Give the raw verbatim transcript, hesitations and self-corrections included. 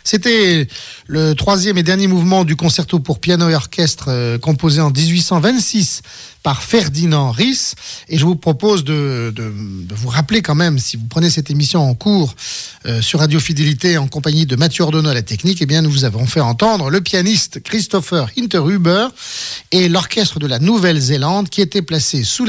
C'était le troisième et dernier mouvement du concerto pour piano et orchestre euh, composé en dix-huit cent vingt-six par Ferdinand Ries. Et je vous propose de, de, de vous rappeler quand même, si vous prenez cette émission en cours euh, sur Radio Fidélité en compagnie de Mathieu Ordonneau à la technique, eh bien nous vous avons fait entendre le pianiste Christopher Hinterhuber et l'orchestre de la Nouvelle-Zélande qui était placé sous